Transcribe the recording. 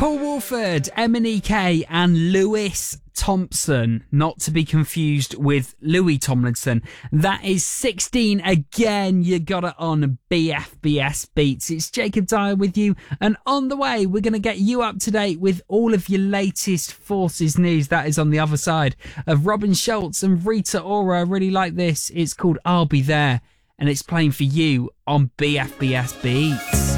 Paul Wolford, MNEK and Lewis Thompson, not to be confused with Louis Tomlinson. That is 16 again. You got it on BFBS Beats. It's Jacob Dyer with you, and on the way we're going to get you up to date with all of your latest Forces news. That is on the other side of Robin Schultz and Rita Ora. I really like this. It's called I'll Be There, and it's playing for you on BFBS Beats.